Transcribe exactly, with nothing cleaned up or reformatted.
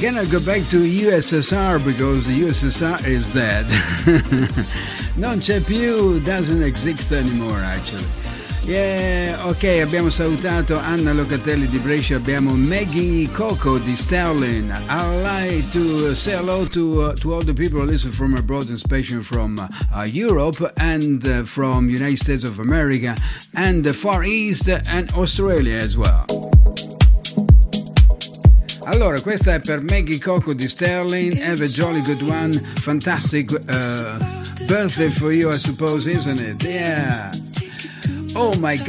cannot go back to U S S R because U S S R is dead. Non c'è più, doesn't exist anymore actually. Yeah, ok, abbiamo salutato Anna Locatelli di Brescia, abbiamo Maggie Coco di Sterling. I'd like to say hello to, uh, to all the people who listen from abroad, especially from uh, Europe and uh, from United States of America and the Far East and Australia as well. Allora, questa è per Maggie Coco di Sterling. Have a jolly good one. Fantastic uh, birthday for you, I suppose, isn't it? Yeah. Oh my God.